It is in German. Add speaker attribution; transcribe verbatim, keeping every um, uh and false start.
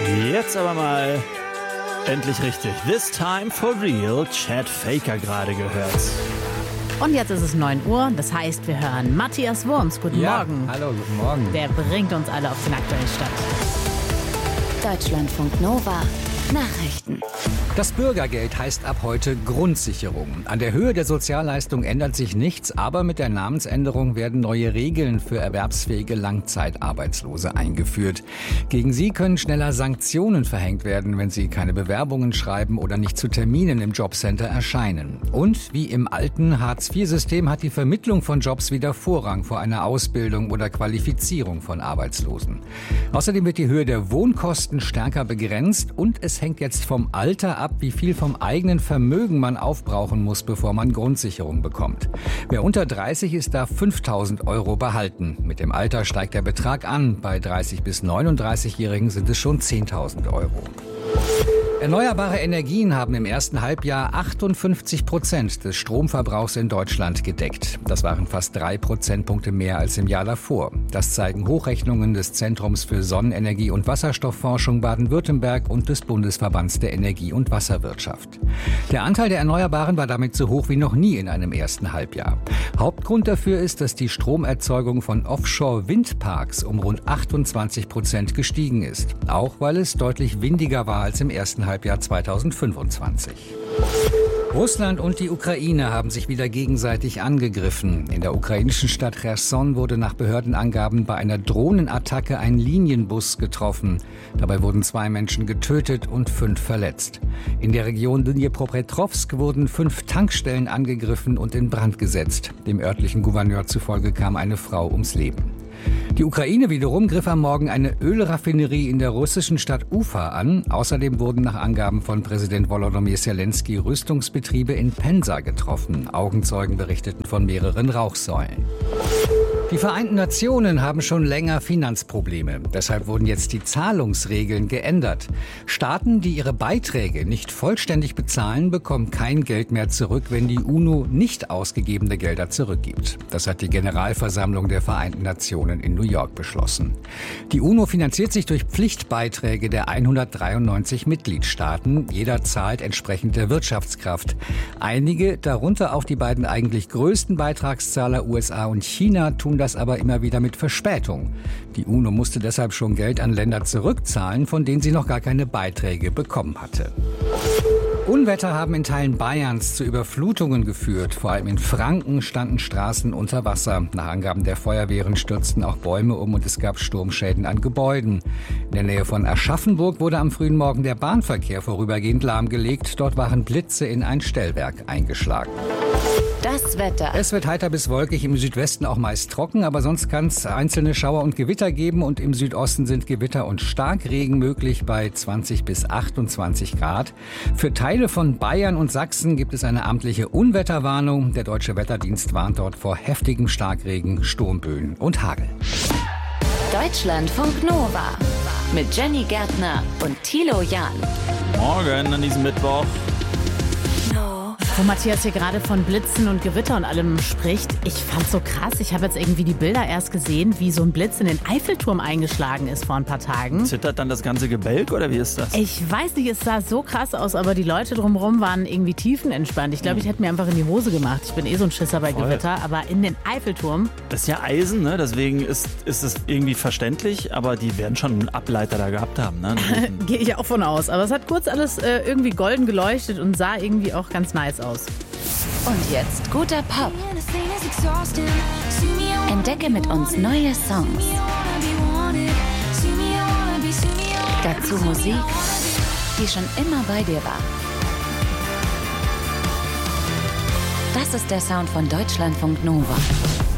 Speaker 1: Jetzt aber mal endlich richtig. This time for real. Chad Faker gerade gehört.
Speaker 2: Und jetzt ist es neun Uhr, das heißt, wir hören Matthias Wurms. Guten
Speaker 3: ja,
Speaker 2: Morgen.
Speaker 3: Hallo, guten Morgen.
Speaker 2: Der bringt uns alle auf den aktuellen Stand.
Speaker 4: Deutschlandfunk Nova. Nachrichten.
Speaker 3: Das Bürgergeld heißt ab heute Grundsicherung. An der Höhe der Sozialleistung ändert sich nichts, aber mit der Namensänderung werden neue Regeln für erwerbsfähige Langzeitarbeitslose eingeführt. Gegen sie können schneller Sanktionen verhängt werden, wenn sie keine Bewerbungen schreiben oder nicht zu Terminen im Jobcenter erscheinen. Und wie im alten Hartz vier System hat die Vermittlung von Jobs wieder Vorrang vor einer Ausbildung oder Qualifizierung von Arbeitslosen. Außerdem wird die Höhe der Wohnkosten stärker begrenzt und es hängt jetzt vom Alter ab, wie viel vom eigenen Vermögen man aufbrauchen muss, bevor man Grundsicherung bekommt. Wer unter dreißig ist, darf fünftausend Euro behalten. Mit dem Alter steigt der Betrag an. Bei dreißig- bis neununddreißigjährigen sind es schon zehntausend Euro. Erneuerbare Energien haben im ersten Halbjahr achtundfünfzig Prozent des Stromverbrauchs in Deutschland gedeckt. Das waren fast drei Prozentpunkte mehr als im Jahr davor. Das zeigen Hochrechnungen des Zentrums für Sonnenenergie und Wasserstoffforschung Baden-Württemberg und des Bundesverbands der Energie- und Wasserwirtschaft. Der Anteil der Erneuerbaren war damit so hoch wie noch nie in einem ersten Halbjahr. Hauptgrund dafür ist, dass die Stromerzeugung von Offshore-Windparks um rund achtundzwanzig Prozent gestiegen ist. Auch weil es deutlich windiger war als im ersten Halbjahr zweitausendfünfundzwanzig. Russland und die Ukraine haben sich wieder gegenseitig angegriffen. In der ukrainischen Stadt Cherson wurde nach Behördenangaben bei einer Drohnenattacke ein Linienbus getroffen. Dabei wurden zwei Menschen getötet und fünf verletzt. In der Region Dnipropetrovsk wurden fünf Tankstellen angegriffen und in Brand gesetzt. Dem örtlichen Gouverneur zufolge kam eine Frau ums Leben. Die Ukraine wiederum griff am Morgen eine Ölraffinerie in der russischen Stadt Ufa an. Außerdem wurden nach Angaben von Präsident Volodymyr Zelensky Rüstungsbetriebe in Pensa getroffen. Augenzeugen berichteten von mehreren Rauchsäulen. Die Vereinten Nationen haben schon länger Finanzprobleme. Deshalb wurden jetzt die Zahlungsregeln geändert. Staaten, die ihre Beiträge nicht vollständig bezahlen, bekommen kein Geld mehr zurück, wenn die UNO nicht ausgegebene Gelder zurückgibt. Das hat die Generalversammlung der Vereinten Nationen in New York beschlossen. Die UNO finanziert sich durch Pflichtbeiträge der hundertdreiundneunzig Mitgliedstaaten. Jeder zahlt entsprechend der Wirtschaftskraft. Einige, darunter auch die beiden eigentlich größten Beitragszahler U S A und China, tun das aber immer wieder mit Verspätung. Die UNO musste deshalb schon Geld an Länder zurückzahlen, von denen sie noch gar keine Beiträge bekommen hatte. Unwetter haben in Teilen Bayerns zu Überflutungen geführt. Vor allem in Franken standen Straßen unter Wasser. Nach Angaben der Feuerwehren stürzten auch Bäume um und es gab Sturmschäden an Gebäuden. In der Nähe von Aschaffenburg wurde am frühen Morgen der Bahnverkehr vorübergehend lahmgelegt. Dort waren Blitze in ein Stellwerk eingeschlagen.
Speaker 4: Das Wetter.
Speaker 3: Es wird heiter bis wolkig, im Südwesten auch meist trocken, aber sonst kann es einzelne Schauer und Gewitter geben und im Südosten sind Gewitter und Starkregen möglich bei zwanzig bis achtundzwanzig Grad. Für Teile von Bayern und Sachsen gibt es eine amtliche Unwetterwarnung. Der Deutsche Wetterdienst warnt dort vor heftigem Starkregen, Sturmböen und Hagel.
Speaker 4: Deutschlandfunk Nova mit Jenny Gärtner und Thilo Jahn.
Speaker 1: Morgen an diesem Mittwoch.
Speaker 2: Wo Matthias hier gerade von Blitzen und Gewitter und allem spricht, ich fand's so krass. Ich habe jetzt irgendwie die Bilder erst gesehen, wie so ein Blitz in den Eiffelturm eingeschlagen ist vor ein paar Tagen.
Speaker 1: Zittert dann das ganze Gebälk oder wie ist das?
Speaker 2: Ich weiß nicht, es sah so krass aus, aber die Leute drumherum waren irgendwie tiefenentspannt. Ich glaube, ich hätte mir einfach in die Hose gemacht. Ich bin eh so ein Schisser bei
Speaker 1: Voll.
Speaker 2: Gewitter, aber in den Eiffelturm.
Speaker 1: Das ist ja Eisen, ne? Deswegen ist, ist es irgendwie verständlich, aber die werden schon einen Ableiter da gehabt haben, ne?
Speaker 2: Gehe ich auch von aus. Aber es hat kurz alles äh, irgendwie golden geleuchtet und sah irgendwie auch ganz nice aus.
Speaker 4: Und jetzt guter Pop. Entdecke mit uns neue Songs. Dazu Musik, die schon immer bei dir war. Das ist der Sound von Deutschlandfunk Nova.